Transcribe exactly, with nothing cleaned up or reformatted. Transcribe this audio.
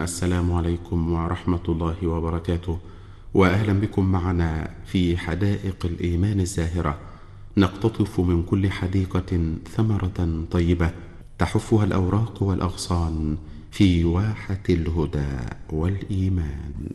السلام عليكم ورحمة الله وبركاته، وأهلا بكم معنا في حدائق الإيمان الزاهرة. نقتطف من كل حديقة ثمرة طيبة تحفها الأوراق والأغصان في واحة الهدى والإيمان.